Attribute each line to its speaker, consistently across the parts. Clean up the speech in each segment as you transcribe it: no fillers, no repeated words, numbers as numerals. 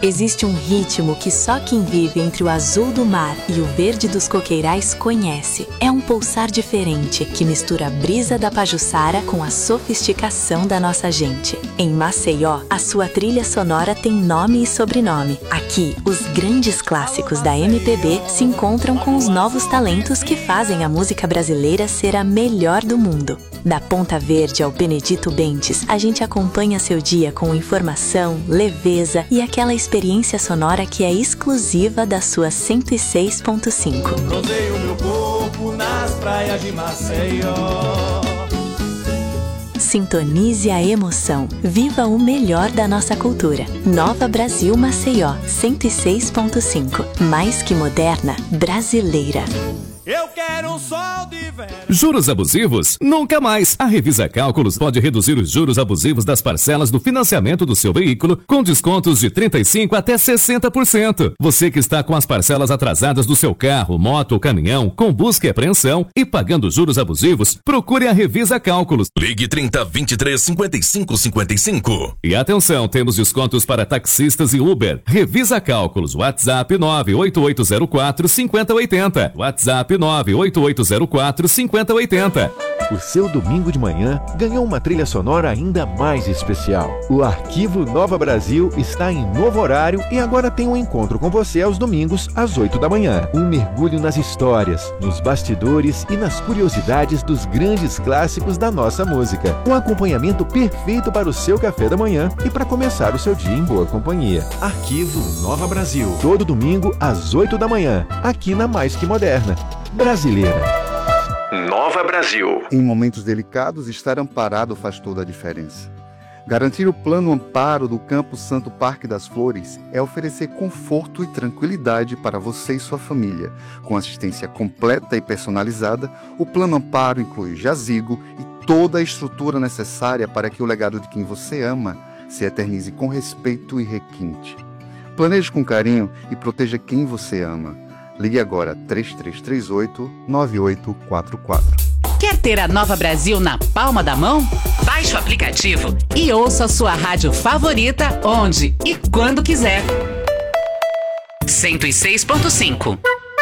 Speaker 1: Existe um ritmo que só quem vive entre o azul do mar e o verde dos coqueirais conhece. É um pulsar diferente que mistura a brisa da Pajuçara com a sofisticação da nossa gente. Em Maceió, a sua trilha sonora tem nome e sobrenome. Aqui, os grandes clássicos da MPB se encontram com os novos talentos que fazem a música brasileira ser a melhor do mundo. Da Ponta Verde ao Benedito Bentes, a gente acompanha seu dia com informação, leveza e aquela experiência sonora que é exclusiva da sua 106.5.
Speaker 2: Rodeio meu corpo nas praias de Maceió.
Speaker 1: Sintonize a emoção. Viva o melhor da nossa cultura. Nova Brasil Maceió, 106.5. Mais que moderna, brasileira.
Speaker 2: Eu quero um sol de verão.
Speaker 3: Juros abusivos? Nunca mais! A Revisa Cálculos pode reduzir os juros abusivos das parcelas do financiamento do seu veículo com descontos de 35% até 60%. Você que está com as parcelas atrasadas do seu carro, moto ou caminhão, com busca e apreensão e pagando juros abusivos, procure a Revisa Cálculos.
Speaker 4: Ligue 3023 5555.
Speaker 3: E atenção, temos descontos para taxistas e Uber. Revisa Cálculos. WhatsApp 98804 5080. WhatsApp 98804 5080.
Speaker 5: O seu domingo de manhã ganhou uma trilha sonora ainda mais especial. O Arquivo Nova Brasil está em novo horário e agora tem um encontro com você aos domingos às 8 da manhã. Um mergulho nas histórias, nos bastidores e nas curiosidades dos grandes clássicos da nossa música. Um acompanhamento perfeito para o seu café da manhã e para começar o seu dia em boa companhia. Arquivo Nova Brasil. Todo domingo às 8 da manhã, aqui na Mais Que Moderna. Brasileira.
Speaker 4: Nova Brasil.
Speaker 6: Em momentos delicados, estar amparado faz toda a diferença. Garantir o plano amparo do Campo Santo Parque das Flores é oferecer conforto e tranquilidade para você e sua família. Com assistência completa e personalizada, o plano amparo inclui jazigo e toda a estrutura necessária para que o legado de quem você ama se eternize com respeito e requinte. Planeje com carinho e proteja quem você ama. Ligue agora 3338-9844.
Speaker 7: Quer ter a Nova Brasil na palma da mão? Baixe o aplicativo e ouça a sua rádio favorita onde e quando quiser. 106.5.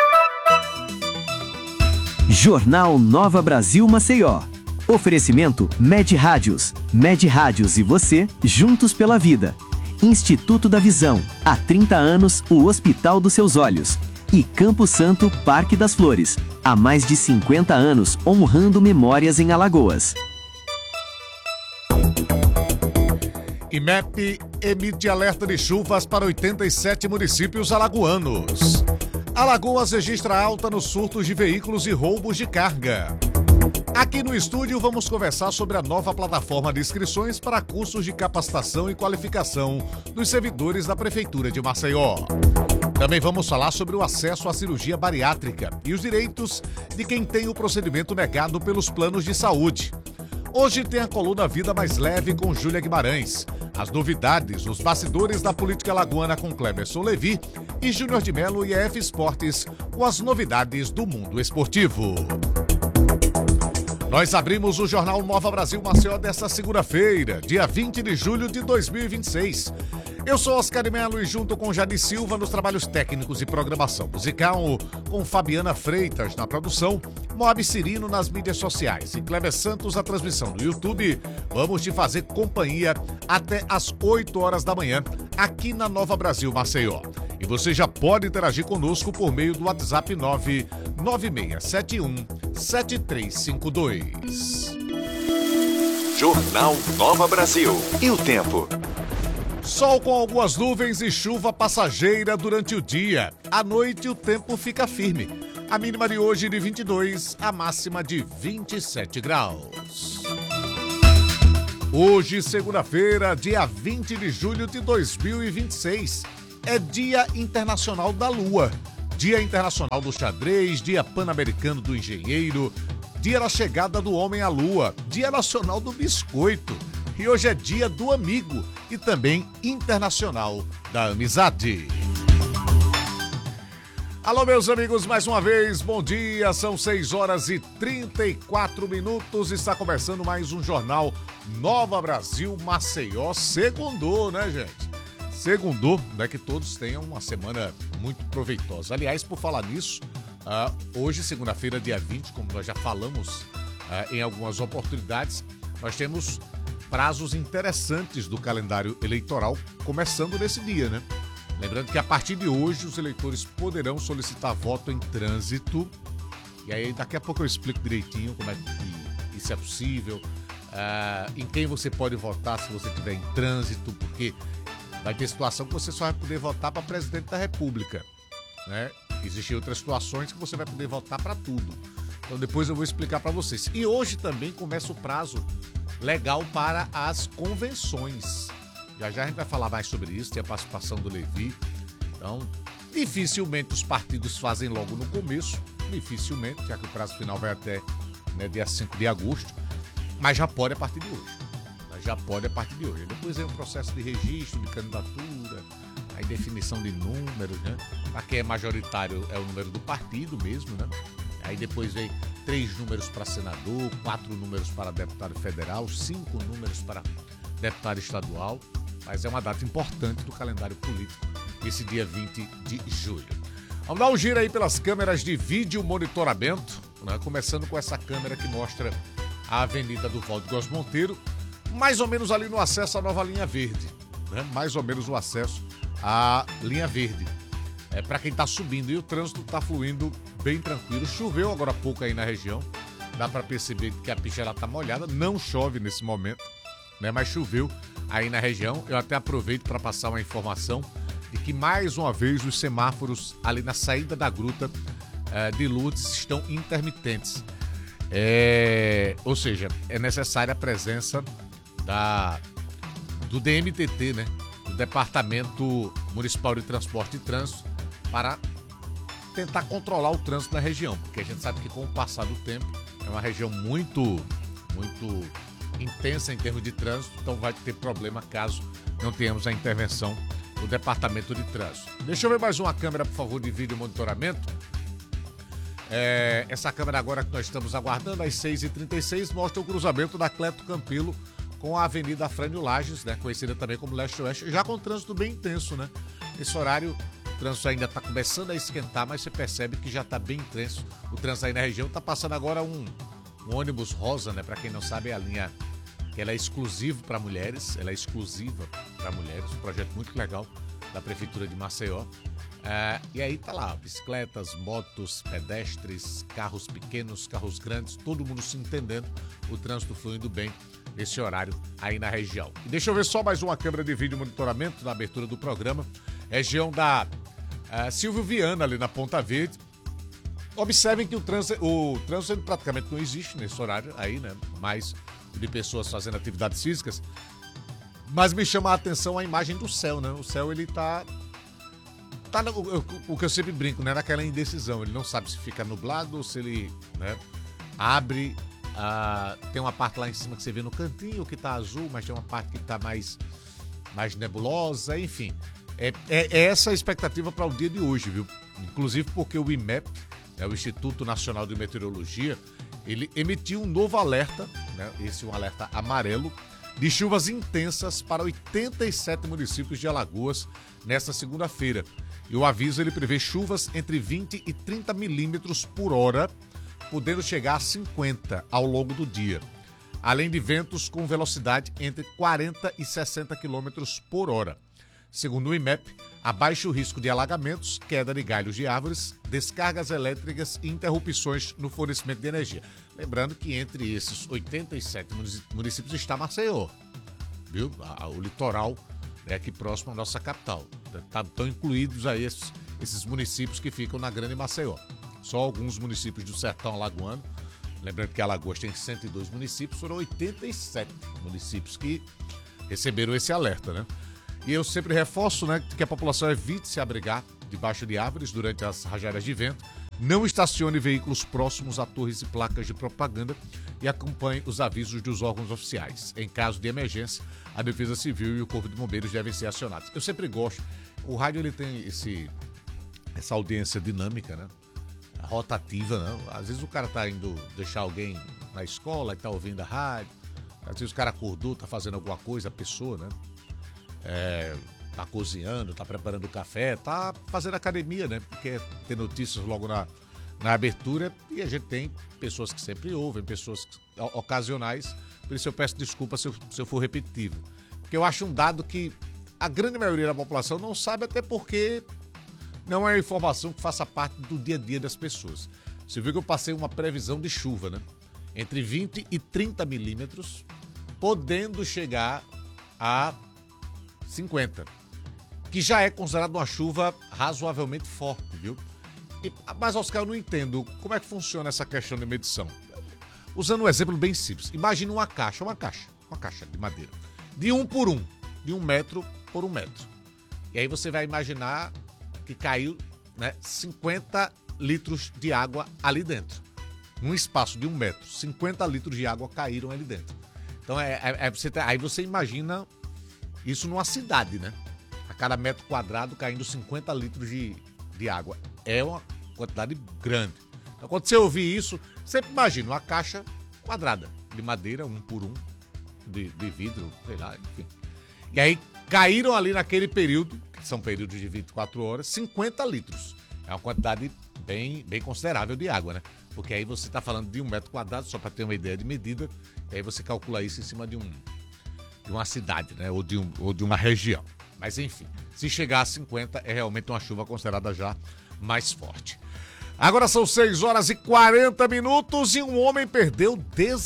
Speaker 8: Jornal Nova Brasil Maceió. Oferecimento Med Rádios. Med Rádios e você, juntos pela vida. Instituto da Visão. Há 30 anos, o Hospital dos Seus Olhos. E Campo Santo, Parque das Flores. Há mais de 50 anos, honrando memórias em Alagoas.
Speaker 9: IMEP emite alerta de chuvas para 87 municípios alagoanos. Alagoas registra alta nos surtos de veículos e roubos de carga. Aqui no estúdio vamos conversar sobre a nova plataforma de inscrições para cursos de capacitação e qualificação dos servidores da Prefeitura de Maceió. Também vamos falar sobre o acesso à cirurgia bariátrica e os direitos de quem tem o procedimento negado pelos planos de saúde. Hoje tem a coluna Vida Mais Leve com Júlia Guimarães. As novidades, os bastidores da política alagoana com Cleberson Levi e Júnior de Melo e EF Esportes com as novidades do mundo esportivo. Nós abrimos o Jornal Nova Brasil Maceió desta segunda-feira, dia 20 de julho de 2026. Eu sou Oscar Melo e junto com Jadi Silva nos trabalhos técnicos e programação musical, com Fabiana Freitas na produção, Moab Cirino nas mídias sociais e Kleber Santos na transmissão do YouTube, vamos te fazer companhia até às 8 horas da manhã, aqui na Nova Brasil Maceió. E você já pode interagir conosco por meio do WhatsApp 99671-7352.
Speaker 4: Jornal Nova Brasil. E o tempo?
Speaker 9: Sol com algumas nuvens e chuva passageira durante o dia. À noite o tempo fica firme. A mínima de hoje de 22, a máxima de 27 graus. Hoje, segunda-feira, dia 20 de julho de 2026, é Dia Internacional da Lua, Dia Internacional do Xadrez, Dia Pan-Americano do Engenheiro, Dia da Chegada do Homem à Lua, Dia Nacional do Biscoito. E hoje é Dia do Amigo e também Internacional da Amizade. Alô, meus amigos, mais uma vez, bom dia, são 6 horas e 34 minutos, está começando mais um Jornal Nova Brasil Maceió, segundou, né, gente? Segundo, né, que todos tenham uma semana muito proveitosa. Aliás, por falar nisso, hoje, segunda-feira, dia 20, como nós já falamos em algumas oportunidades, nós temos prazos interessantes do calendário eleitoral começando nesse dia, né? Lembrando que a partir de hoje os eleitores poderão solicitar voto em trânsito. E aí daqui a pouco eu explico direitinho como é que isso é possível, em quem você pode votar se você estiver em trânsito, porque vai ter situação que você só vai poder votar para presidente da República, né? Existem outras situações que você vai poder votar para tudo. Então depois eu vou explicar para vocês. E hoje também começa o prazo legal para as convenções. Já a gente vai falar mais sobre isso, tem a participação do Levi. Então, dificilmente os partidos fazem logo no começo, dificilmente, já que o prazo final vai até, né, dia 5 de agosto, mas já pode a partir de hoje. Já pode a partir de hoje. Depois vem o processo de registro, de candidatura, aí definição de números, né? Para quem é majoritário é o número do partido mesmo, né? Aí depois vem 3 números para senador, 4 números para deputado federal, 5 números para deputado estadual. Mas é uma data importante do calendário político, esse dia 20 de julho. Vamos dar um giro aí pelas câmeras de vídeo monitoramento, né? Começando com essa câmera que mostra a Avenida do Valdo Góes Monteiro, mais ou menos ali no acesso à nova linha verde, né? Mais ou menos o acesso à linha verde. É para quem está subindo, e o trânsito está fluindo bem tranquilo. Choveu agora há pouco aí na região, dá para perceber que a pista está molhada, não chove nesse momento, né? Mas choveu aí na região. Eu até aproveito para passar uma informação de que mais uma vez os semáforos ali na saída da gruta de Lourdes estão intermitentes. Ou seja, é necessária a presença do DMTT, né? Do Departamento Municipal de Transporte e Trânsito, para tentar controlar o trânsito na região, porque a gente sabe que com o passar do tempo é uma região muito intensa em termos de trânsito, então vai ter problema caso não tenhamos a intervenção do Departamento de Trânsito. Deixa eu ver mais uma câmera, por favor, de vídeo monitoramento. Essa câmera agora que nós estamos aguardando, às 6h36, mostra o cruzamento da Cleto Campilo com a Avenida Afrânio Lages, né, conhecida também como Leste-Oeste, já com trânsito bem intenso, né? Nesse horário, o trânsito ainda está começando a esquentar, mas você percebe que já está bem intenso. O trânsito aí na região está passando agora um ônibus rosa, né? Para quem não sabe, é a linha que ela é exclusiva para mulheres, um projeto muito legal da Prefeitura de Maceió. E aí tá lá, bicicletas, motos, pedestres, carros pequenos, carros grandes, todo mundo se entendendo, o trânsito fluindo bem nesse horário aí na região. E deixa eu ver só mais uma câmera de vídeo monitoramento na abertura do programa, região da Silvio Viana, ali na Ponta Verde. Observem que o trânsito praticamente não existe nesse horário aí, né? Mais de pessoas fazendo atividades físicas. Mas me chama a atenção a imagem do céu, né? O céu, ele tá o que eu sempre brinco, né? Naquela indecisão. Ele não sabe se fica nublado ou se ele, né, abre. Tem uma parte lá em cima que você vê no cantinho que tá azul, mas tem uma parte que tá mais nebulosa, enfim. É essa a expectativa para o dia de hoje, viu? Inclusive porque o IMEP, o Instituto Nacional de Meteorologia, ele emitiu um novo alerta, né? Esse é um alerta amarelo, de chuvas intensas para 87 municípios de Alagoas nesta segunda-feira. E o aviso, ele prevê chuvas entre 20 e 30 milímetros por hora, podendo chegar a 50 ao longo do dia. Além de ventos com velocidade entre 40 e 60 quilômetros por hora. Segundo o IMEP, há baixo risco de alagamentos, queda de galhos de árvores, descargas elétricas e interrupções no fornecimento de energia. Lembrando que entre esses 87 municípios está Maceió, viu? O litoral é aqui próximo à nossa capital. Estão incluídos aí esses municípios que ficam na Grande Maceió. Só alguns municípios do sertão alagoano. Lembrando que Alagoas tem 102 municípios, foram 87 municípios que receberam esse alerta, né? E eu sempre reforço, né, que a população evite se abrigar debaixo de árvores durante as rajadas de vento, não estacione veículos próximos a torres e placas de propaganda e acompanhe os avisos dos órgãos oficiais. Em caso de emergência, a Defesa Civil e o Corpo de Bombeiros devem ser acionados. Eu sempre gosto, o rádio ele tem essa audiência dinâmica, né, rotativa, né? Às vezes o cara tá indo deixar alguém na escola e tá ouvindo a rádio, às vezes o cara acordou, tá fazendo alguma coisa, a pessoa, né? tá cozinhando, tá preparando café, tá fazendo academia, né? Porque tem notícias logo na abertura e a gente tem pessoas que sempre ouvem, pessoas ocasionais, por isso eu peço desculpa se eu for repetitivo. Porque eu acho um dado que a grande maioria da população não sabe, até porque não é informação que faça parte do dia a dia das pessoas. Você viu que eu passei uma previsão de chuva, né? Entre 20 e 30 milímetros, podendo chegar a 50, que já é considerado uma chuva razoavelmente forte, viu? Mas, Oscar, eu não entendo como é que funciona essa questão de medição. Usando um exemplo bem simples, imagine uma caixa de madeira, de 1 por 1, de 1 metro por 1 metro. E aí você vai imaginar que caiu, né, 50 litros de água ali dentro. Num espaço de 1 metro, 50 litros de água caíram ali dentro. Então, aí você imagina isso numa cidade, né? A cada metro quadrado caindo 50 litros de água. É uma quantidade grande. Então, quando você ouvir isso, sempre imagina uma caixa quadrada de madeira, 1 por 1, de vidro, sei lá, enfim. E aí caíram ali naquele período, que são períodos de 24 horas, 50 litros. É uma quantidade bem considerável de água, né? Porque aí você está falando de 1 metro quadrado, só para ter uma ideia de medida, e aí você calcula isso em cima de uma cidade, né? Ou de uma região. Mas enfim, se chegar a 50, é realmente uma chuva considerada já mais forte. Agora são 6 horas e 40 minutos e um homem perdeu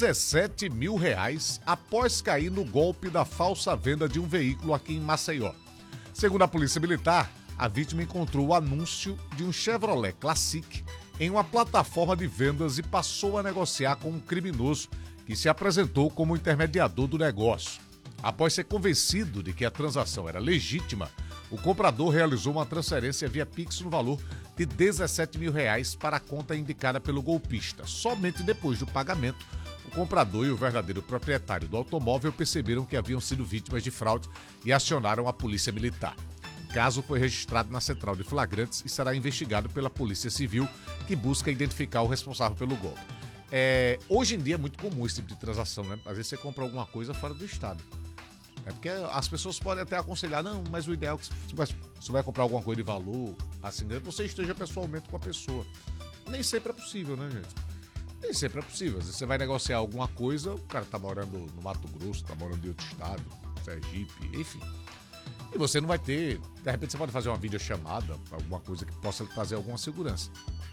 Speaker 9: 17 mil reais após cair no golpe da falsa venda de um veículo aqui em Maceió. Segundo a Polícia Militar, a vítima encontrou o anúncio de um Chevrolet Classic em uma plataforma de vendas e passou a negociar com um criminoso que se apresentou como intermediador do negócio. Após ser convencido de que a transação era legítima, o comprador realizou uma transferência via Pix no valor de 17 mil reais para a conta indicada pelo golpista. Somente depois do pagamento, o comprador e o verdadeiro proprietário do automóvel perceberam que haviam sido vítimas de fraude e acionaram a Polícia Militar. O caso foi registrado na Central de Flagrantes e será investigado pela Polícia Civil, que busca identificar o responsável pelo golpe. Hoje em dia é muito comum esse tipo de transação, né? Às vezes você compra alguma coisa fora do estado. É porque as pessoas podem até aconselhar, não, mas o ideal é que você vai comprar alguma coisa de valor, assim, você esteja pessoalmente com a pessoa. Nem sempre é possível, né, gente? Nem sempre é possível. Às vezes você vai negociar alguma coisa, o cara tá morando no Mato Grosso, tá morando em outro estado, Sergipe, enfim. E você não vai ter... De repente você pode fazer uma videochamada, alguma coisa que possa trazer alguma segurança.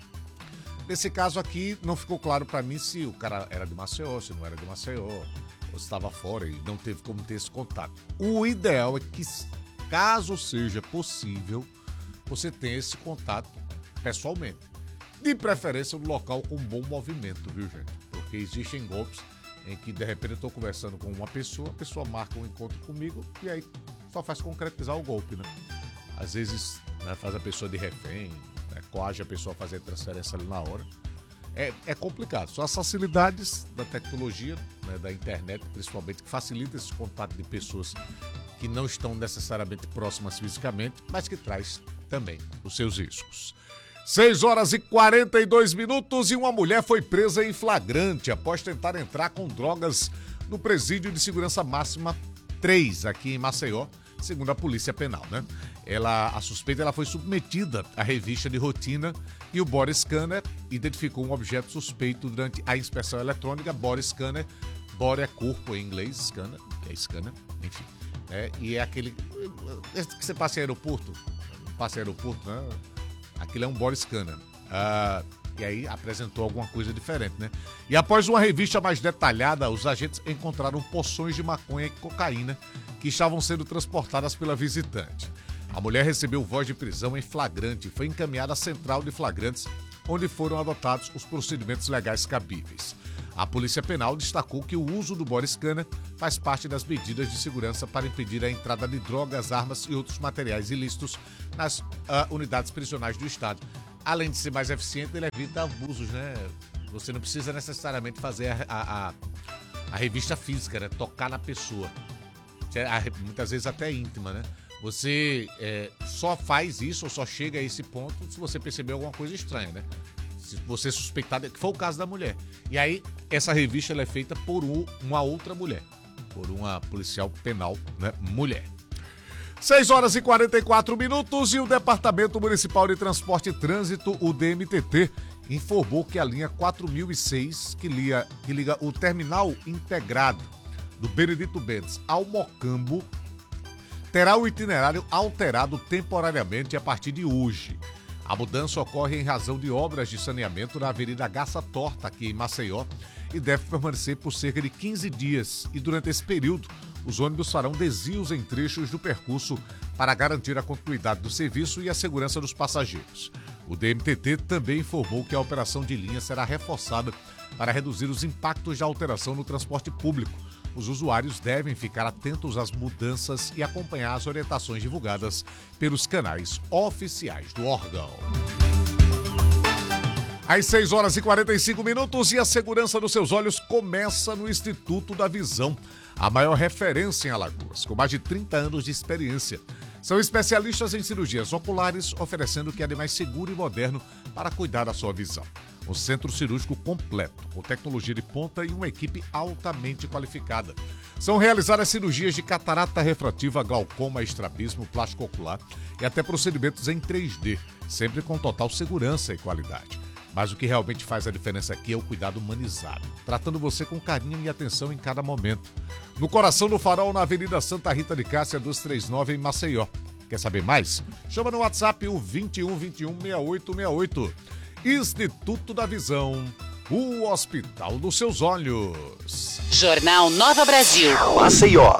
Speaker 9: Nesse caso aqui, não ficou claro para mim se o cara era de Maceió, se não era de Maceió, ou se estava fora e não teve como ter esse contato. O ideal é que, caso seja possível, você tenha esse contato pessoalmente. De preferência no local com bom movimento, viu, gente? Porque existem golpes em que, de repente, eu estou conversando com uma pessoa, a pessoa marca um encontro comigo e aí só faz concretizar o golpe, né? Às vezes, né, faz a pessoa de refém, né, coage a pessoa a fazer a transferência ali na hora. É complicado. São as facilidades da tecnologia, né, da internet, principalmente, que facilita esse contato de pessoas que não estão necessariamente próximas fisicamente, mas que traz também os seus riscos. 6 horas e 42 minutos e uma mulher foi presa em flagrante após tentar entrar com drogas no presídio de segurança máxima 3, aqui em Maceió, segundo a Polícia Penal, né? A suspeita foi submetida à revista de rotina e o body scanner identificou um objeto suspeito durante a inspeção eletrônica. Body scanner, body é corpo em inglês, scanner, é scanner, enfim. E é aquele que você passa em aeroporto, né? Aquilo é um body scanner. E aí apresentou alguma coisa diferente, né? E após uma revista mais detalhada, os agentes encontraram porções de maconha e cocaína que estavam sendo transportadas pela visitante. A mulher recebeu voz de prisão em flagrante e foi encaminhada à central de flagrantes, onde foram adotados os procedimentos legais cabíveis. A Polícia Penal destacou que o uso do body scanner faz parte das medidas de segurança para impedir a entrada de drogas, armas e outros materiais ilícitos nas unidades prisionais do Estado. Além de ser mais eficiente, ele evita abusos, né? Você não precisa necessariamente fazer a revista física, né? Tocar na pessoa. Muitas vezes até íntima, né? Você só faz isso ou só chega a esse ponto se você perceber alguma coisa estranha, né? Se você suspeitar, que foi o caso da mulher. E aí, essa revista ela é feita por uma outra mulher, por uma policial penal, né? Mulher. 6 horas e 44 minutos e o Departamento Municipal de Transporte e Trânsito, o DMTT, informou que a linha 4006, que liga o terminal integrado do Benedito Bentes ao Mocambo, terá o itinerário alterado temporariamente a partir de hoje. A mudança ocorre em razão de obras de saneamento na Avenida Gaça Torta, aqui em Maceió, e deve permanecer por cerca de 15 dias. E durante esse período, os ônibus farão desvios em trechos do percurso para garantir a continuidade do serviço e a segurança dos passageiros. O DMTT também informou que a operação de linha será reforçada para reduzir os impactos da alteração no transporte público. Os usuários devem ficar atentos às mudanças e acompanhar as orientações divulgadas pelos canais oficiais do órgão. Às 6 horas e 45 minutos e a segurança dos seus olhos começa no Instituto da Visão, a maior referência em Alagoas, com mais de 30 anos de experiência. São especialistas em cirurgias oculares, oferecendo o que é de mais seguro e moderno para cuidar da sua visão. Um centro cirúrgico completo, com tecnologia de ponta e uma equipe altamente qualificada. São realizadas cirurgias de catarata refrativa, glaucoma, estrabismo, plástico ocular e até procedimentos em 3D, sempre com total segurança e qualidade. Mas o que realmente faz a diferença aqui é o cuidado humanizado, tratando você com carinho e atenção em cada momento. No coração do Farol, na Avenida Santa Rita de Cássia, 239, em Maceió. Quer saber mais? Chama no WhatsApp o 2121-6868. Instituto da Visão, o Hospital dos Seus Olhos.
Speaker 7: Jornal Nova Brasil.
Speaker 4: Maceió.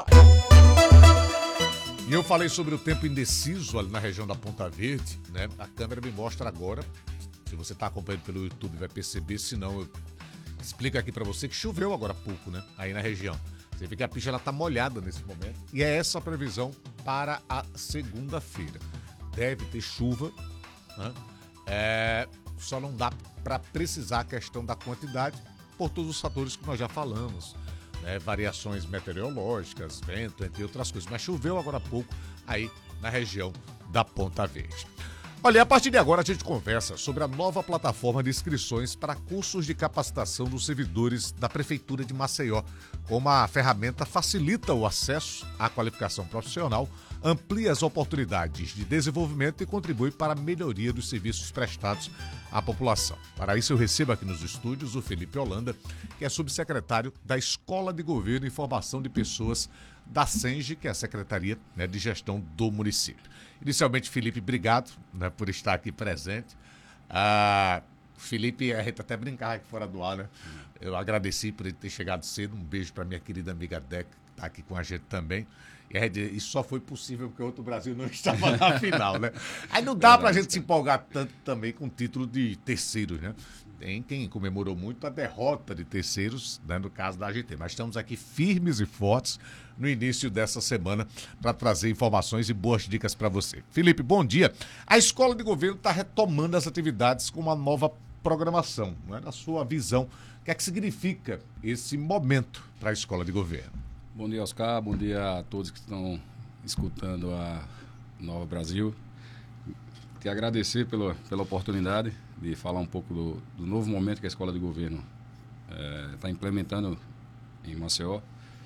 Speaker 9: E eu falei sobre o tempo indeciso ali na região da Ponta Verde, né? A câmera me mostra agora. Se você está acompanhando pelo YouTube, vai perceber. Se não, eu explico aqui para você que choveu agora há pouco, né? Aí na região. Você vê que a pista está molhada nesse momento. E é essa a previsão para a segunda-feira. Deve ter chuva, né? Só não dá para precisar a questão da quantidade por todos os fatores que nós já falamos, né? Variações meteorológicas, vento, entre outras coisas. Mas choveu agora há pouco aí na região da Ponta Verde. Olha, a partir de agora a gente conversa sobre a nova plataforma de inscrições para cursos de capacitação dos servidores da Prefeitura de Maceió. Como a ferramenta facilita o acesso à qualificação profissional, amplia as oportunidades de desenvolvimento e contribui para a melhoria dos serviços prestados à população. Para isso eu recebo aqui nos estúdios o Felipe Holanda, que é subsecretário da Escola de Governo e Formação de Pessoas da SENGE, que é a Secretaria, né, de Gestão do município. Inicialmente, Felipe, obrigado, né, por estar aqui presente. Felipe, a gente até brincava aqui fora do ar, né? Eu agradeci por ele ter chegado cedo. Um beijo para minha querida amiga Deca, que está aqui com a gente também. E isso só foi possível porque o outro Brasil não estava na final, né? Aí não dá para a gente se empolgar tanto também com o título de terceiros, né? Tem quem comemorou muito a derrota de terceiros, né, no caso da AGT. Mas estamos aqui firmes e fortes no início dessa semana para trazer informações e boas dicas para você. Felipe, bom dia. A Escola de Governo está retomando as atividades com uma nova programação, né? Na sua visão, o que é que significa esse momento para a Escola de Governo?
Speaker 10: Bom dia, Oscar. Bom dia a todos que estão escutando a Nova Brasil. Te agradecer pela oportunidade de falar um pouco do novo momento que a Escola de Governo está implementando em Maceió.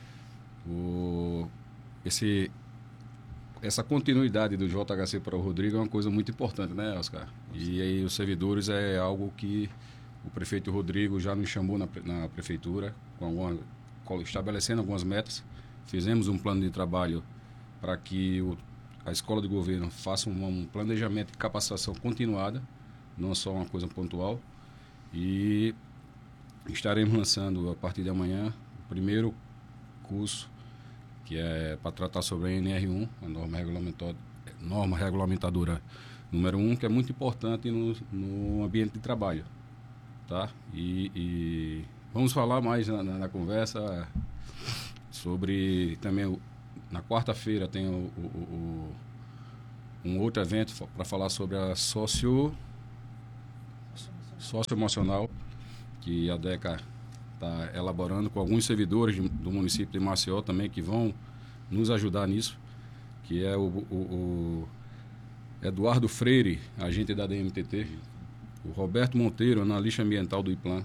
Speaker 10: Essa continuidade do JHC para o Rodrigo é uma coisa muito importante, né, Oscar? E aí os servidores é algo que o prefeito Rodrigo já nos chamou na prefeitura, estabelecendo algumas metas. Fizemos um plano de trabalho para que a Escola de Governo faça um planejamento de capacitação continuada, não só uma coisa pontual. E estaremos lançando, a partir de amanhã, o primeiro curso, que é para tratar sobre a NR1, a norma regulamentadora número 1, que é muito importante no ambiente de trabalho. Tá? E vamos falar mais na conversa sobre também. Na quarta-feira tem um outro evento para falar sobre a socioemocional, que a DECA está elaborando com alguns servidores do município de Maceió também, que vão nos ajudar nisso, que é o Eduardo Freire, agente da DMTT, o Roberto Monteiro, analista ambiental do IPLAN,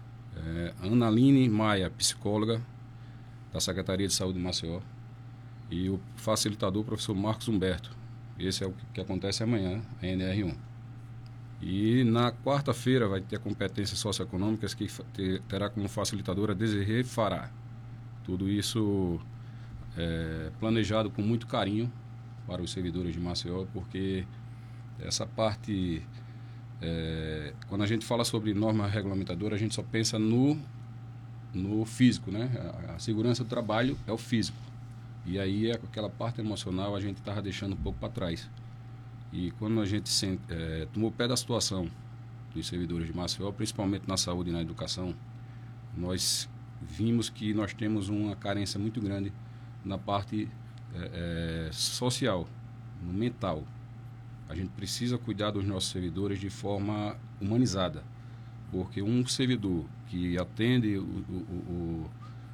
Speaker 10: Analine Maia, psicóloga da Secretaria de Saúde de Maceió, e o facilitador, o professor Marcos Humberto. Esse é o que acontece amanhã, a NR1. E na quarta-feira vai ter competências socioeconômicas que terá como facilitadora a Desirê Fará. Tudo isso planejado com muito carinho para os servidores de Maceió, porque essa parte, quando a gente fala sobre norma regulamentadora, a gente só pensa no físico, né? A segurança do trabalho é o físico. E aí aquela parte emocional a gente estava deixando um pouco para trás. E quando a gente tomou pé da situação dos servidores de Maceió, principalmente na saúde e na educação, nós vimos que nós temos uma carência muito grande na parte social, no mental. A gente precisa cuidar dos nossos servidores de forma humanizada, porque um servidor que atende o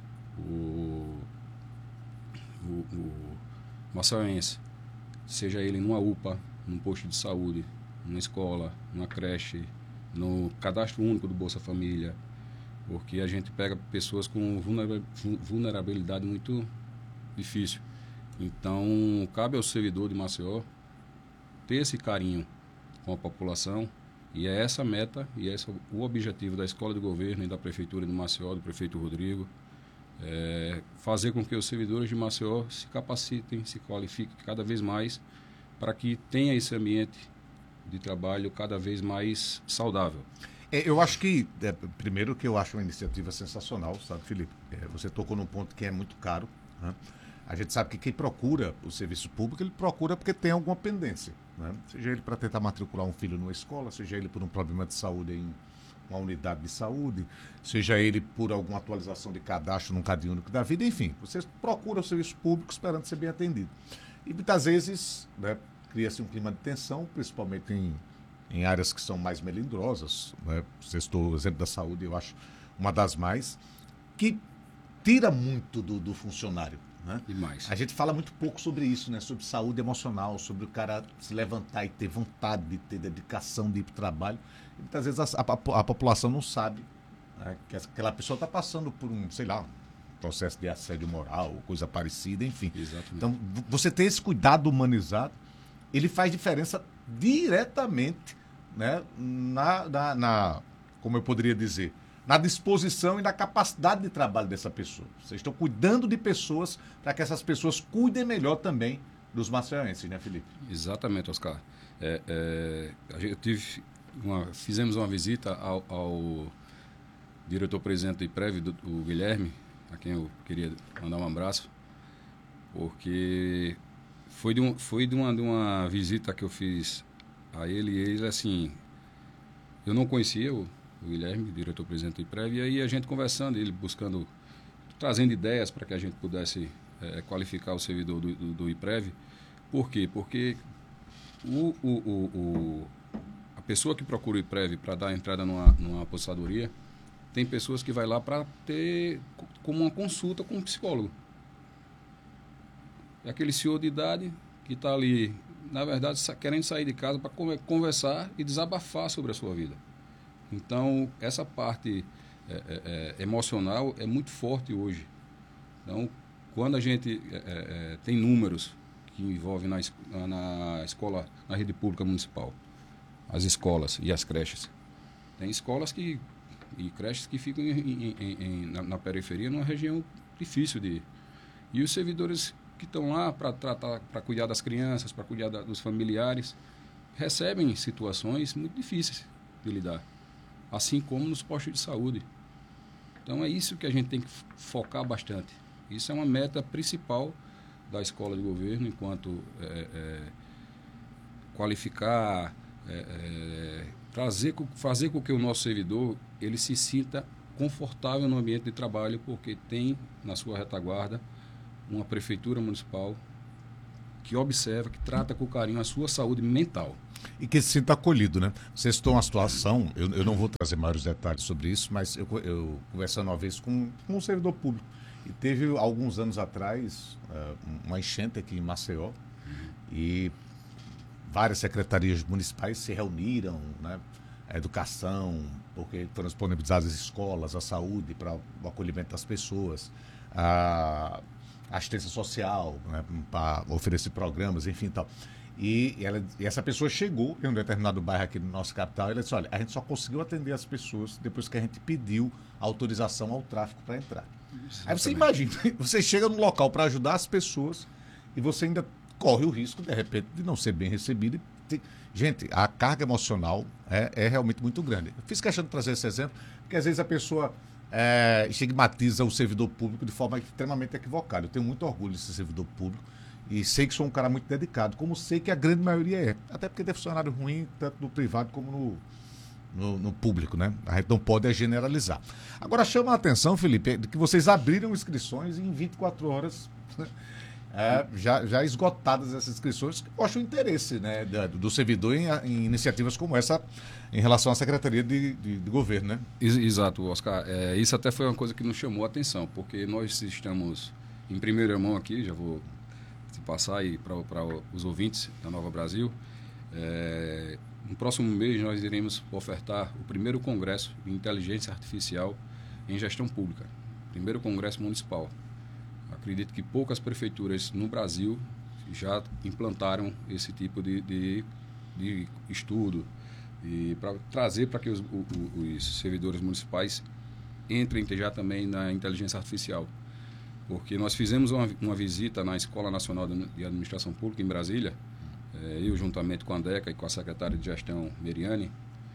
Speaker 10: maçoense, seja ele numa UPA, num posto de saúde, numa escola, numa creche, no cadastro único do Bolsa Família, porque a gente pega pessoas com vulnerabilidade muito difícil. Então, cabe ao servidor de Maceió ter esse carinho com a população, e é essa a meta, e esse é o objetivo da Escola de Governo e da Prefeitura de Maceió, do prefeito Rodrigo, fazer com que os servidores de Maceió se capacitem, se qualifiquem cada vez mais, para que tenha esse ambiente de trabalho cada vez mais saudável.
Speaker 9: Eu acho que, primeiro que eu acho uma iniciativa sensacional, sabe, Felipe? Você tocou num ponto que é muito caro, né? A gente sabe que quem procura o serviço público, ele procura porque tem alguma pendência, né? Seja ele para tentar matricular um filho numa escola, seja ele por um problema de saúde em uma unidade de saúde, seja ele por alguma atualização de cadastro num cadinho único da vida, enfim, você procura o serviço público esperando ser bem atendido. E muitas vezes, né, cria-se um clima de tensão, principalmente em áreas que são mais melindrosas, né? Você citou o exemplo da saúde, eu acho uma das mais, que tira muito do funcionário, né?
Speaker 10: Demais.
Speaker 9: A gente fala muito pouco sobre isso, né? Sobre saúde emocional, sobre o cara se levantar e ter vontade de ter dedicação de ir para o trabalho. E muitas vezes a população não sabe, né, que aquela pessoa está passando por um, sei lá, processo de assédio moral, coisa parecida, enfim.
Speaker 10: Exatamente.
Speaker 9: Então, você ter esse cuidado humanizado, ele faz diferença diretamente, né, como eu poderia dizer, na disposição e na capacidade de trabalho dessa pessoa. Vocês estão cuidando de pessoas para que essas pessoas cuidem melhor também dos maceienses, né, Felipe?
Speaker 10: Exatamente, Oscar. Fizemos uma visita ao diretor-presidente do IPREV, o Guilherme, a quem eu queria mandar um abraço, porque foi de uma visita que eu fiz a ele, e ele, assim, eu não conhecia o Guilherme, diretor-presidente do IPREV, e aí a gente conversando, ele trazendo ideias para que a gente pudesse qualificar o servidor do IPREV. Por quê? Porque a pessoa que procura o IPREV para dar entrada numa aposentadoria, tem pessoas que vai lá para ter como uma consulta com um psicólogo. É aquele senhor de idade que está ali, na verdade, querendo sair de casa para conversar e desabafar sobre a sua vida. Então, essa parte emocional é muito forte hoje. Então, quando a gente tem números que envolvem na escola, na rede pública municipal, as escolas e as creches, tem escolas e creches que ficam na periferia, numa região difícil de ir. E os servidores que estão lá para cuidar das crianças, para cuidar dos familiares, recebem situações muito difíceis de lidar, assim como nos postos de saúde. Então é isso que a gente tem que focar bastante. Isso é uma meta principal da Escola de Governo, enquanto qualificar, fazer com que o nosso servidor ele se sinta confortável no ambiente de trabalho, porque tem na sua retaguarda uma prefeitura municipal que observa, que trata com carinho a sua saúde mental.
Speaker 9: E que se sinta acolhido, né? Vocês estão uma situação, eu não vou trazer maiores detalhes sobre isso, mas eu conversando uma vez com um servidor público, e teve alguns anos atrás uma enchente aqui em Maceió, e várias secretarias municipais se reuniram, né? A educação, porque foram disponibilizadas as escolas, a saúde para o acolhimento das pessoas, assistência social, né, para oferecer programas, enfim, tal. E essa pessoa chegou em um determinado bairro aqui no nosso capital e ela disse, olha, a gente só conseguiu atender as pessoas depois que a gente pediu autorização ao tráfico para entrar. Exatamente. Aí você imagina, você chega num local para ajudar as pessoas e você ainda corre o risco, de repente, de não ser bem recebido. Gente, a carga emocional é realmente muito grande. Eu fiz questão de trazer esse exemplo, porque às vezes a pessoa estigmatiza o servidor público de forma extremamente equivocada. Eu tenho muito orgulho de ser servidor público e sei que sou um cara muito dedicado, como sei que a grande maioria é. Até porque tem funcionário ruim, tanto no privado como no público, né? A gente não pode generalizar. Agora chama a atenção, Felipe, de que vocês abriram inscrições em 24 horas, né? Já esgotadas essas inscrições, que mostram o interesse, né, do servidor em iniciativas como essa em relação à Secretaria de Governo, né?
Speaker 10: Exato, Oscar. Isso até foi uma coisa que nos chamou a atenção, porque nós estamos em primeira mão aqui, já vou passar aí para os ouvintes da Nova Brasil. No próximo mês nós iremos ofertar o primeiro congresso de inteligência artificial em gestão pública, primeiro congresso municipal. Acredito que poucas prefeituras no Brasil já implantaram esse tipo de estudo e para trazer para que os servidores municipais entrem já também na inteligência artificial. Porque nós fizemos uma visita na Escola Nacional de Administração Pública em Brasília, eu juntamente com a DECA e com a secretária de Gestão, Meriane,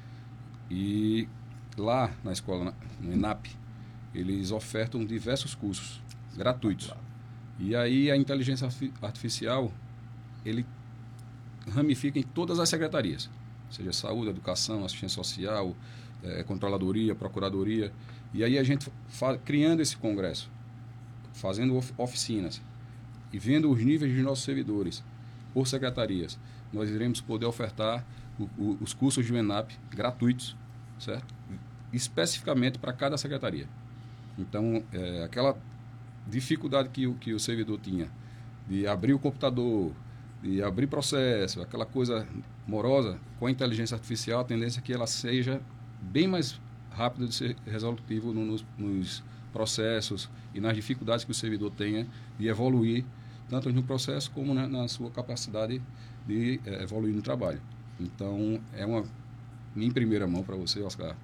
Speaker 10: e lá na escola, no ENAP, eles ofertam diversos cursos gratuitos. E aí a inteligência artificial, ele ramifica em todas as secretarias, seja saúde, educação, assistência social, controladoria, procuradoria. E aí a gente criando esse congresso, fazendo oficinas e vendo os níveis dos nossos servidores por secretarias, nós iremos poder ofertar os cursos de ENAP gratuitos, certo? Especificamente para cada secretaria. Então, aquela dificuldade que o servidor tinha de abrir o computador, de abrir processo, aquela coisa morosa, com a inteligência artificial, a tendência é que ela seja bem mais rápida de ser resolutivo nos processos e nas dificuldades que o servidor tenha de evoluir, tanto no processo como na sua capacidade de evoluir no trabalho. Então, em primeira mão para você, Oscar,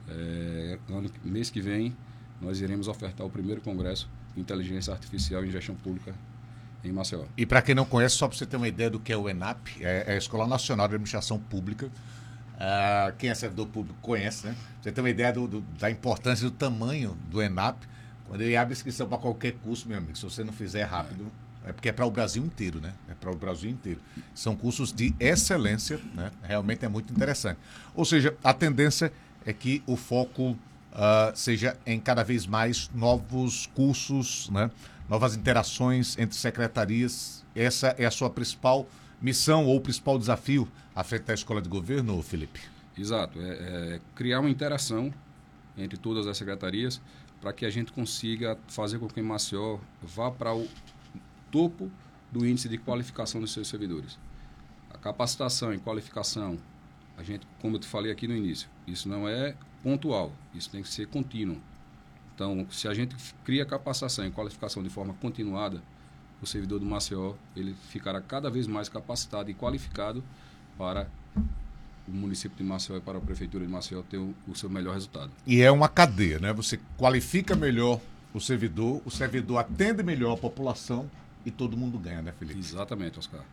Speaker 10: mês que vem, nós iremos ofertar o primeiro congresso de inteligência artificial em gestão pública em Maceió.
Speaker 9: E para quem não conhece, só para você ter uma ideia do que é o ENAP, é a Escola Nacional de Administração Pública. Quem é servidor público conhece, né? Você tem uma ideia da importância, do tamanho do ENAP. Quando ele abre inscrição para qualquer curso, meu amigo, se você não fizer rápido, porque é para o Brasil inteiro, né? É para o Brasil inteiro. São cursos de excelência, né? Realmente é muito interessante. Ou seja, a tendência é que o foco seja em cada vez mais novos cursos, né? Novas interações entre secretarias. Essa é a sua principal missão ou principal desafio à frente da Escola de Governo, Felipe?
Speaker 10: Exato. Criar uma interação entre todas as secretarias para que a gente consiga fazer com que Maceió vá para o topo do índice de qualificação dos seus servidores. A capacitação e qualificação, a gente, como eu te falei aqui no início, isso não é pontual, isso tem que ser contínuo. Então, se a gente cria capacitação e qualificação de forma continuada, o servidor do Maceió, ele ficará cada vez mais capacitado e qualificado para o município de Maceió e para a prefeitura de Maceió ter o seu melhor resultado.
Speaker 9: E é uma cadeia, né? Você qualifica melhor o servidor atende melhor a população e todo mundo ganha, né, Felipe?
Speaker 10: Exatamente, Oscar.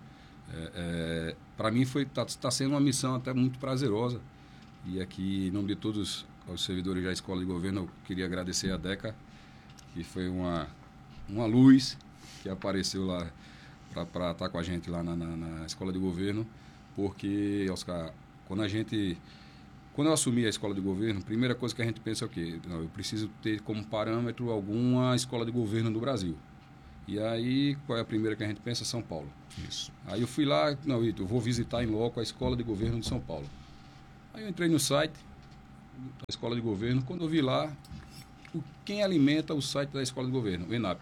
Speaker 10: Para mim está sendo uma missão até muito prazerosa. E aqui, em nome de todos os servidores da Escola de Governo, eu queria agradecer a DECA, que foi uma luz que apareceu lá para estar com a gente lá na Escola de Governo, porque, Oscar, quando eu assumi a Escola de Governo, a primeira coisa que a gente pensa é o quê? Não, eu preciso ter como parâmetro alguma escola de governo do Brasil. E aí, qual é a primeira que a gente pensa? São Paulo.
Speaker 9: Isso.
Speaker 10: Aí eu fui lá, eu vou visitar em loco a Escola de Governo de São Paulo. Aí eu entrei no site da Escola de Governo, quando eu vi lá, quem alimenta o site da Escola de Governo? O ENAP.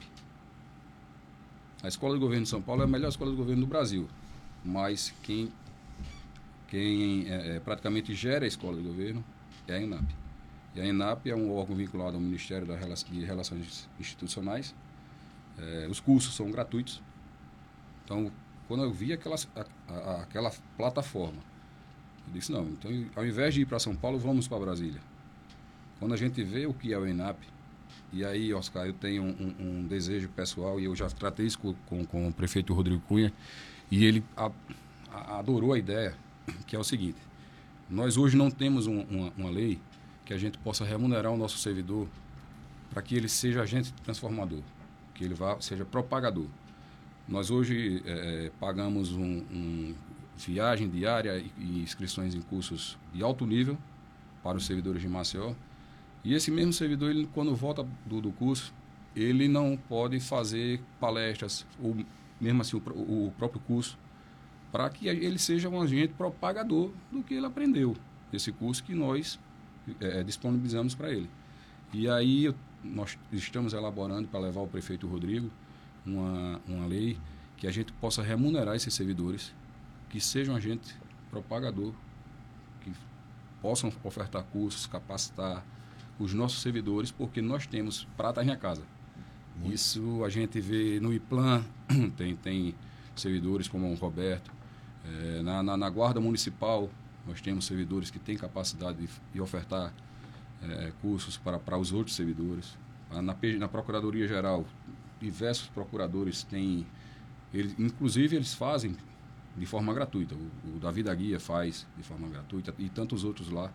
Speaker 10: A Escola de Governo de São Paulo é a melhor escola de governo do Brasil, mas quem praticamente gera a Escola de Governo é a ENAP. E a ENAP é um órgão vinculado ao Ministério de Relações Institucionais Os cursos são gratuitos. Então, quando eu vi aquela plataforma, eu disse, não, então ao invés de ir para São Paulo, vamos para Brasília. Quando a gente vê o que é o ENAP, e aí, Oscar, eu tenho um desejo pessoal, e eu já tratei isso com o prefeito Rodrigo Cunha, e ele adorou a ideia, que é o seguinte: nós hoje não temos uma lei que a gente possa remunerar o nosso servidor para que ele seja agente transformador, que ele seja propagador. Nós hoje pagamos viagem diária e inscrições em cursos de alto nível para os servidores de Maceió. E esse mesmo servidor, ele, quando volta do curso, ele não pode fazer palestras, ou mesmo assim o próprio curso, para que ele seja um agente propagador do que ele aprendeu, desse curso que nós disponibilizamos para ele. E aí nós estamos elaborando para levar ao prefeito Rodrigo uma lei que a gente possa remunerar esses servidores, que sejam agente propagador, que possam ofertar cursos, capacitar os nossos servidores, porque nós temos pratas na casa. Isso a gente vê no IPLAN, tem servidores como o Roberto. Na Guarda Municipal, nós temos servidores que têm capacidade de ofertar cursos para os outros servidores. Na Procuradoria Geral, diversos procuradores têm, inclusive eles fazem de forma gratuita. O Davi da Guia faz de forma gratuita e tantos outros lá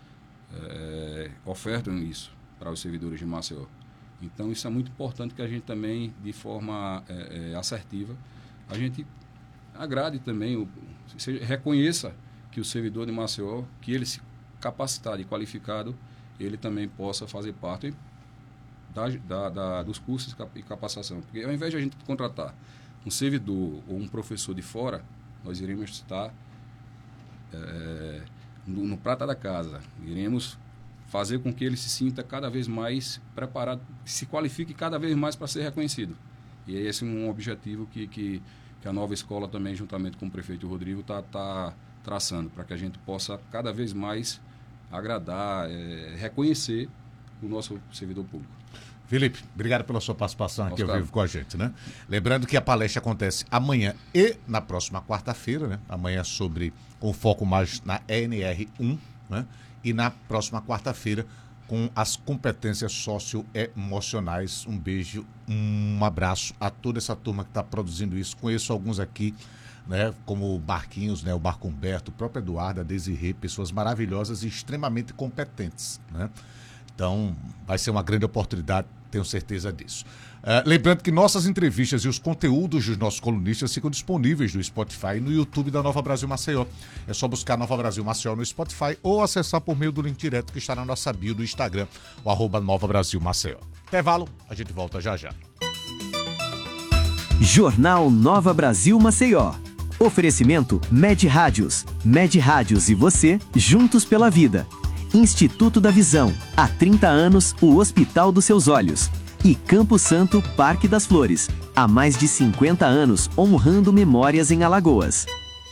Speaker 10: ofertam isso para os servidores de Maceió. Então, isso é muito importante que a gente também, de forma assertiva, a gente agrade também, reconheça que o servidor de Maceió, que ele se capacitado e qualificado, ele também possa fazer parte dos cursos e capacitação. Porque ao invés de a gente contratar um servidor ou um professor de fora, nós iremos estar no prata da casa. Iremos fazer com que ele se sinta cada vez mais preparado, se qualifique cada vez mais para ser reconhecido. E esse é um objetivo que a nova escola também, juntamente com o prefeito Rodrigo, está traçando, para que a gente possa cada vez mais agradar, reconhecer o nosso servidor público.
Speaker 9: Felipe, obrigado pela sua participação aqui ao vivo com a gente, né? Lembrando que a palestra acontece amanhã e na próxima quarta-feira, né? Amanhã com foco mais na ENR1, né? E na próxima quarta-feira com as competências socioemocionais. Um beijo, um abraço a toda essa turma que está produzindo isso. Conheço alguns aqui, né? Como o Barquinhos, né? O Barco Humberto, o próprio Eduardo, a Desirê, pessoas maravilhosas e extremamente competentes, né? Então, vai ser uma grande oportunidade, tenho certeza disso. Lembrando que nossas entrevistas e os conteúdos dos nossos colunistas ficam disponíveis no Spotify e no YouTube da Nova Brasil Maceió. É só buscar Nova Brasil Maceió no Spotify ou acessar por meio do link direto que está na nossa bio do Instagram, o @Nova Brasil Maceió. Intervalo, a gente volta já já.
Speaker 8: Jornal Nova Brasil Maceió. Oferecimento Med Rádios. Med Rádios e você, juntos pela vida. Instituto da Visão, há 30 anos, o Hospital dos Seus Olhos. E Campo Santo, Parque das Flores, há mais de 50 anos, honrando memórias em Alagoas.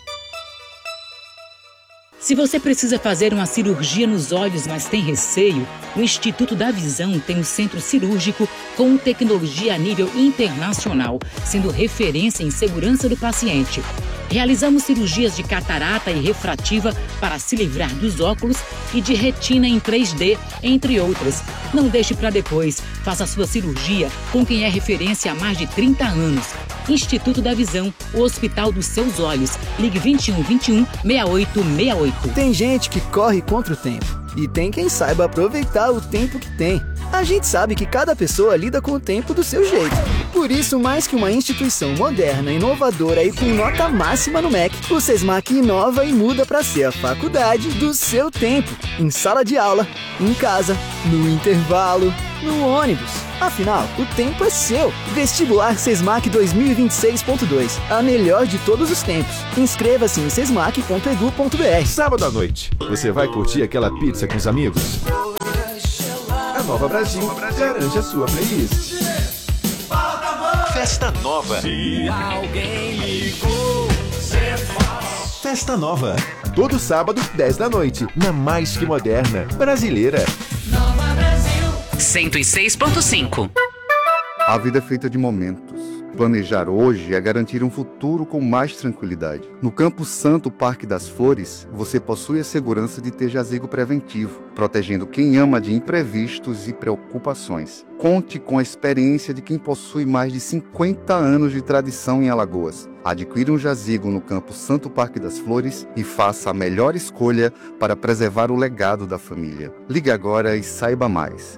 Speaker 11: Se você precisa fazer uma cirurgia nos olhos, mas tem receio, o Instituto da Visão tem um centro cirúrgico com tecnologia a nível internacional, sendo referência em segurança do paciente. Realizamos cirurgias de catarata e refrativa para se livrar dos óculos e de retina em 3D, entre outras. Não deixe para depois. Faça sua cirurgia com quem é referência há mais de 30 anos. Instituto da Visão, o Hospital dos Seus Olhos. Ligue 21 21 6868.
Speaker 12: Tem gente que corre contra o tempo e tem quem saiba aproveitar o tempo que tem. A gente sabe que cada pessoa lida com o tempo do seu jeito. Por isso, mais que uma instituição moderna, inovadora e com nota máxima no MEC, o SESMAC inova e muda para ser a faculdade do seu tempo. Em sala de aula, em casa, no intervalo, no ônibus. Afinal, o tempo é seu. Vestibular SESMAC 2026.2. A melhor de todos os tempos. Inscreva-se em sesmac.edu.br.
Speaker 5: Sábado à noite, você vai curtir aquela pizza com os amigos? A Nova Brasil garante a sua playlist.
Speaker 4: Festa Nova.
Speaker 2: Se alguém ligou, cê faz.
Speaker 5: Festa Nova. Todo sábado, 10 da noite, na mais que moderna brasileira.
Speaker 7: Nova Brasil 106.5.
Speaker 6: A vida é feita de momentos. Planejar hoje é garantir um futuro com mais tranquilidade. No Campo Santo Parque das Flores, você possui a segurança de ter jazigo preventivo, protegendo quem ama de imprevistos e preocupações. Conte com a experiência de quem possui mais de 50 anos de tradição em Alagoas. Adquira um jazigo no Campo Santo Parque das Flores e faça a melhor escolha para preservar o legado da família. Ligue agora e saiba mais.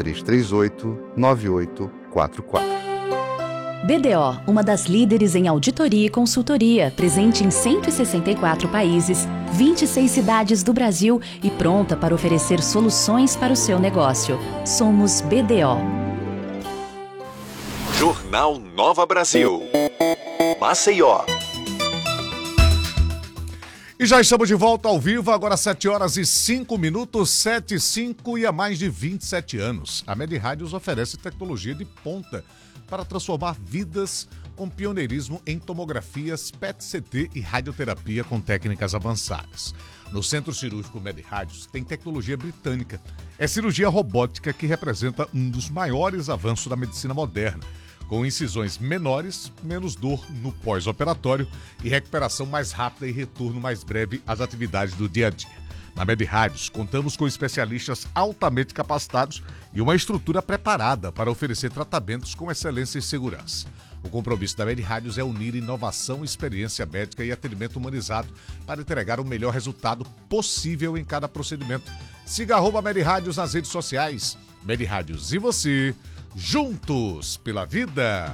Speaker 6: 3338-9844.
Speaker 13: BDO, uma das líderes em auditoria e consultoria, presente em 164 países, 26 cidades do Brasil e pronta para oferecer soluções para o seu negócio. Somos BDO.
Speaker 4: Jornal Nova Brasil. Maceió.
Speaker 9: E já estamos de volta ao vivo, agora 7h05, 7h05 e há mais de 27 anos. A Med Rádios oferece tecnologia de ponta para transformar vidas com pioneirismo em tomografias, PET-CT e radioterapia com técnicas avançadas. No Centro Cirúrgico Med Rádios tem tecnologia britânica. É cirurgia robótica que representa um dos maiores avanços da medicina moderna, com incisões menores, menos dor no pós-operatório e recuperação mais rápida e retorno mais breve às atividades do dia a dia. Na Med Rádios, contamos com especialistas altamente capacitados e uma estrutura preparada para oferecer tratamentos com excelência e segurança. O compromisso da Med Rádios é unir inovação, experiência médica e atendimento humanizado para entregar o melhor resultado possível em cada procedimento. Siga @Med Rádios nas redes sociais. Med Rádios e você, juntos pela vida.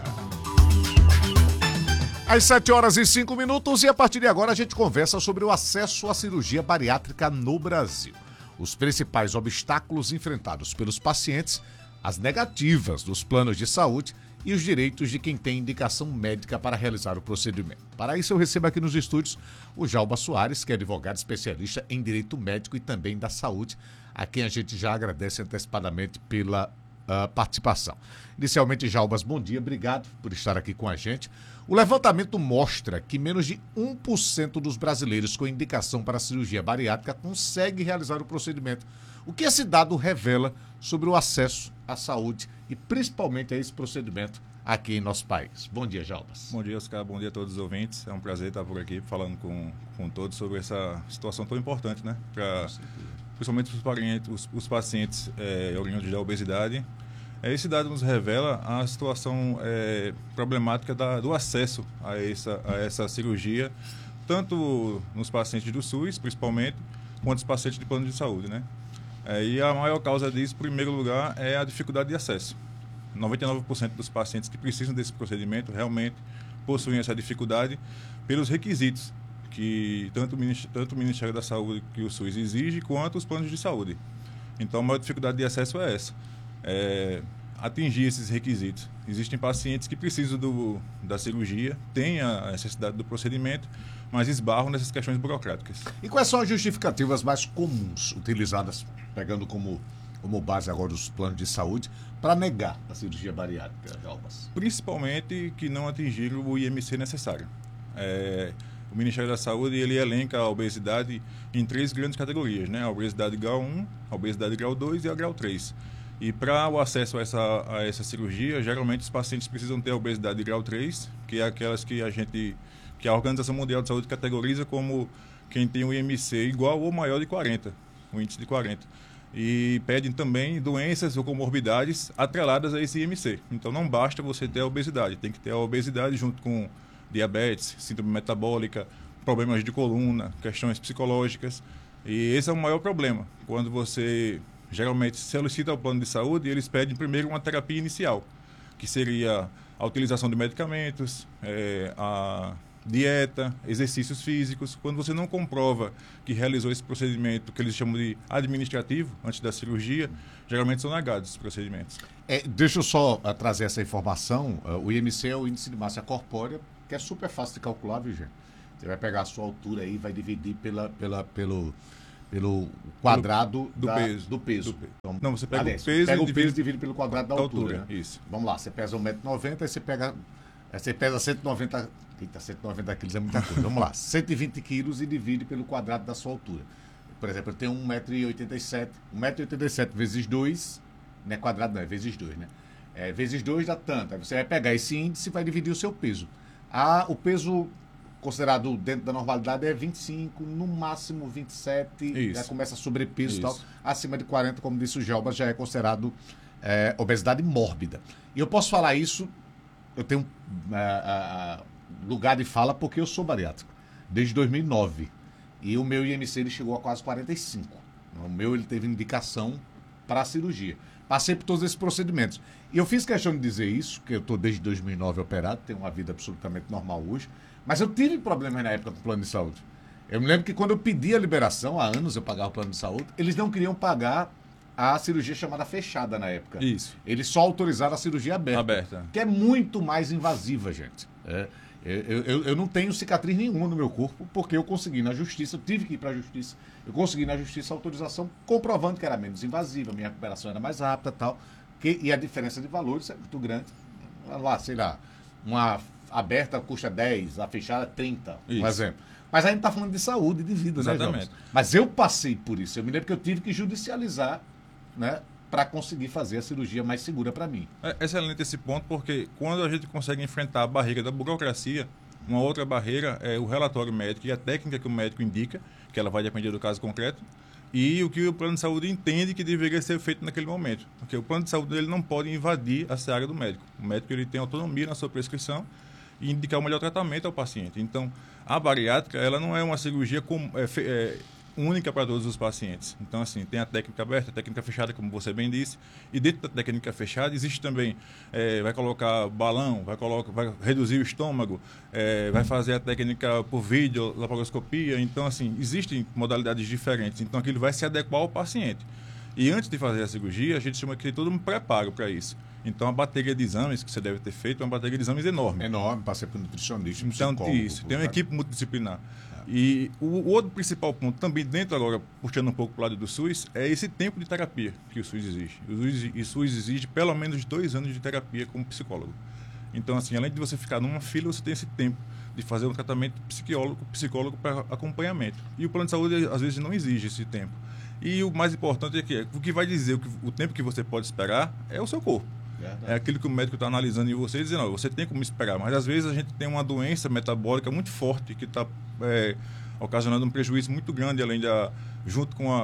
Speaker 9: Às 7h05 e a partir de agora a gente conversa sobre o acesso à cirurgia bariátrica no Brasil. Os principais obstáculos enfrentados pelos pacientes, as negativas dos planos de saúde e os direitos de quem tem indicação médica para realizar o procedimento. Para isso eu recebo aqui nos estúdios o Jalba Soares, que é advogado especialista em direito médico e também da saúde, a quem a gente já agradece antecipadamente pela participação. Inicialmente, Jalbas, bom dia, obrigado por estar aqui com a gente. O levantamento mostra que menos de 1% dos brasileiros com indicação para cirurgia bariátrica consegue realizar o procedimento. O que esse dado revela sobre o acesso à saúde e principalmente a esse procedimento aqui em nosso país? Bom dia, Jalbas.
Speaker 14: Bom dia, Oscar. Bom dia a todos os ouvintes. É um prazer estar por aqui falando com todos sobre essa situação tão importante, né? Principalmente os pacientes oriundos da obesidade. Esse dado nos revela a situação problemática do acesso a essa cirurgia, tanto nos pacientes do SUS, principalmente, quanto os pacientes de plano de saúde, né? E a maior causa disso, em primeiro lugar, é a dificuldade de acesso. 99% dos pacientes que precisam desse procedimento realmente possuem essa dificuldade pelos requisitos que tanto o Ministério da Saúde que o SUS exige, quanto os planos de saúde. Então, a maior dificuldade de acesso é essa. Atingir esses requisitos. Existem pacientes que precisam da cirurgia, têm a necessidade do procedimento, mas esbarram nessas questões burocráticas.
Speaker 9: E quais são as justificativas mais comuns utilizadas, pegando como base agora os planos de saúde, para negar a cirurgia bariátrica, Jalbas?
Speaker 14: Principalmente que não atingiram o IMC necessário. O Ministério da Saúde ele elenca a obesidade em 3 grandes categorias, né? A obesidade grau 1, a obesidade grau 2 e a grau 3. E para o acesso a essa cirurgia, geralmente os pacientes precisam ter a obesidade grau 3, que é aquelas que a Organização Mundial de Saúde categoriza como quem tem um IMC igual ou maior de 40, um índice de 40. E pedem também doenças ou comorbidades atreladas a esse IMC. Então não basta você ter a obesidade, tem que ter a obesidade junto com diabetes, síndrome metabólica, problemas de coluna, questões psicológicas. E esse é o maior problema. Quando você geralmente solicita ao plano de saúde, eles pedem primeiro uma terapia inicial, que seria a utilização de medicamentos, a dieta, exercícios físicos. Quando você não comprova que realizou esse procedimento, que eles chamam de administrativo, antes da cirurgia, geralmente são negados esses procedimentos.
Speaker 9: Deixa eu só trazer essa informação. O IMC é o índice de massa corpórea, que é super fácil de calcular, viu, gente? Você vai pegar a sua altura aí e vai dividir pelo quadrado do peso. Então,
Speaker 14: não, você pega
Speaker 9: aliás,
Speaker 14: o peso
Speaker 9: e divide pelo quadrado da altura. Né?
Speaker 14: Isso.
Speaker 9: Vamos lá, você pesa 1,90 m, aí você pesa 190. Eita, 190 quilos é muita coisa. Vamos lá, 120 quilos e divide pelo quadrado da sua altura. Por exemplo, eu tenho 1,87 m. 1,87 m vezes 2, não é quadrado não, é vezes 2, né?
Speaker 15: vezes 2 dá tanto. Aí você vai pegar esse índice e vai dividir o seu peso. O peso considerado dentro da normalidade é 25, no máximo 27, já começa a sobrepeso e tal. Acima de 40, como disse o Gelbas, já é considerado obesidade mórbida. E eu posso falar isso, eu tenho lugar de fala porque eu sou bariátrico, desde 2009. E o meu IMC ele chegou a quase 45. O meu ele teve indicação para a cirurgia. Passei por todos esses procedimentos. E eu fiz questão de dizer isso, que eu estou desde 2009 operado, tenho uma vida absolutamente normal hoje, mas eu tive problemas na época com o plano de saúde. Eu me lembro que quando eu pedi a liberação, há anos eu pagava o plano de saúde, eles não queriam pagar a cirurgia chamada fechada na época.
Speaker 14: Isso.
Speaker 15: Eles só autorizaram a cirurgia aberta. Que é muito mais invasiva, gente. Eu não tenho cicatriz nenhuma no meu corpo, porque eu consegui na justiça, eu tive que ir para a justiça, eu consegui na justiça a autorização comprovando que era menos invasiva, minha recuperação era mais rápida e tal, e a diferença de valores é muito grande. Lá, sei lá, uma aberta custa 10, a fechada 30, um exemplo. Mas a gente está falando de saúde e de vida,
Speaker 14: exatamente,
Speaker 15: né, mas eu passei por isso, eu me lembro que eu tive que judicializar, né, para conseguir fazer a cirurgia mais segura para mim.
Speaker 14: É excelente esse ponto, porque quando a gente consegue enfrentar a barreira da burocracia, uma outra barreira é o relatório médico e a técnica que o médico indica, que ela vai depender do caso concreto, e o que o plano de saúde entende que deveria ser feito naquele momento. Porque o plano de saúde ele não pode invadir a seara do médico. O médico ele tem autonomia na sua prescrição e indicar o melhor tratamento ao paciente. Então, a bariátrica ela não é uma cirurgia única para todos os pacientes. Então, assim, tem a técnica aberta, a técnica fechada, como você bem disse, e dentro da técnica fechada existe também, vai colocar balão, vai reduzir o estômago, vai fazer a técnica por vídeo, laparoscopia. Então, assim, existem modalidades diferentes. Então, aquilo vai se adequar ao paciente. E antes de fazer a cirurgia, a gente chama que tem todo um preparo para isso. Então, a bateria de exames que você deve ter feito é uma bateria de exames enorme.
Speaker 15: Enorme, passei por nutricionista,
Speaker 14: então, isso, tem uma equipe multidisciplinar. E o outro principal ponto, também dentro agora, puxando um pouco para o lado do SUS, é esse tempo de terapia que o SUS exige. O SUS exige pelo menos 2 anos de terapia como psicólogo. Então, assim, além de você ficar numa fila, você tem esse tempo de fazer um tratamento psicólogo para acompanhamento. E o plano de saúde, às vezes, não exige esse tempo. E o mais importante é que o que vai dizer o tempo que você pode esperar é o seu corpo. Verdade. É aquilo que o médico está analisando em você e dizendo, você tem como esperar. Mas, às vezes, a gente tem uma doença metabólica muito forte que está ocasionando um prejuízo muito grande, junto com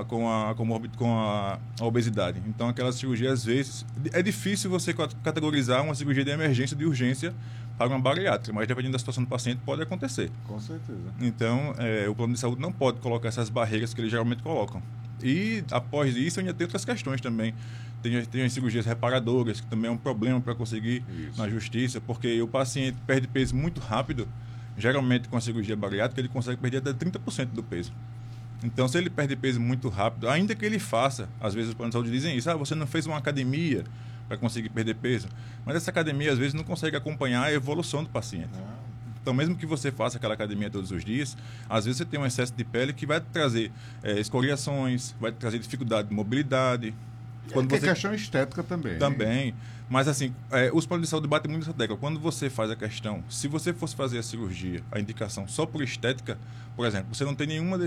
Speaker 14: a obesidade. Então, aquela cirurgia, às vezes, é difícil você categorizar uma cirurgia de emergência, de urgência, para uma bariátrica, mas dependendo da situação do paciente, pode acontecer.
Speaker 15: Com certeza.
Speaker 14: Então, o plano de saúde não pode colocar essas barreiras que eles geralmente colocam. E, após isso, ainda tem outras questões também. Tem as cirurgias reparadoras, que também é um problema para conseguir na justiça, porque o paciente perde peso muito rápido. Geralmente, com a cirurgia bariátrica, ele consegue perder até 30% do peso. Então, se ele perde peso muito rápido, ainda que ele faça, às vezes os planos de saúde dizem isso, você não fez uma academia para conseguir perder peso, mas essa academia, às vezes, não consegue acompanhar a evolução do paciente. Então, mesmo que você faça aquela academia todos os dias, às vezes você tem um excesso de pele que vai trazer escoriações, vai trazer dificuldade de mobilidade.
Speaker 15: É questão estética também.
Speaker 14: Também. Mas, assim, os planos de saúde batem muito nessa tecla. Quando você faz a questão, se você fosse fazer a cirurgia, a indicação só por estética, por exemplo, você não tem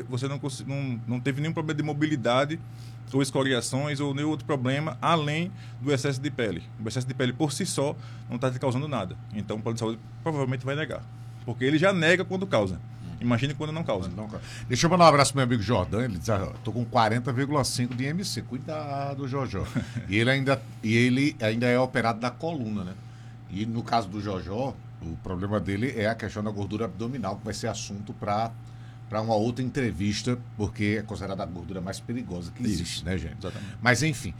Speaker 14: não teve nenhum problema de mobilidade ou escoriações ou nenhum outro problema além do excesso de pele. O excesso de pele por si só não está te causando nada. Então, o plano de saúde provavelmente vai negar. Porque ele já nega quando causa. Imagine quando não causa.
Speaker 15: Deixa eu mandar um abraço pro meu amigo Jordan. Ele diz, tô com 40,5 de IMC. Cuidado, Jojó. E ele ainda é operado da coluna, né? E no caso do Jojó, o problema dele é a questão da gordura abdominal, que vai ser assunto para uma outra entrevista, porque é considerada a gordura mais perigosa que existe, né, gente?
Speaker 14: Exatamente.
Speaker 15: Mas, enfim.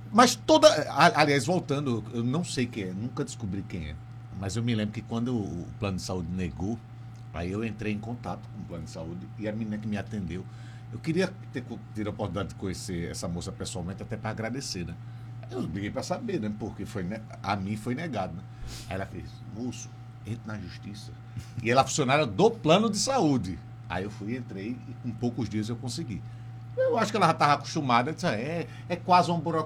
Speaker 15: Aliás, voltando, eu não sei quem é, nunca descobri quem é. Mas eu me lembro que quando o plano de saúde negou, aí eu entrei em contato com o plano de saúde e a menina que me atendeu, eu queria ter a oportunidade de conhecer essa moça pessoalmente até para agradecer, né? Eu liguei para saber, né? Porque a mim foi negado, né? Aí ela fez, moço, entre na justiça. E ela é funcionária do plano de saúde. Aí eu entrei e com poucos dias eu consegui. Eu acho que ela já estava acostumada, disse, é quase uma burocracia.